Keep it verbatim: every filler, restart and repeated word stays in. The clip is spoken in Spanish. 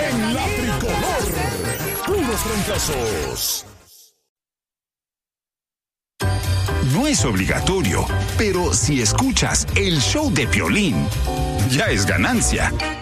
en la tricolor. Puros trancazos. No es obligatorio, pero si escuchas el show de Piolín, ya es ganancia.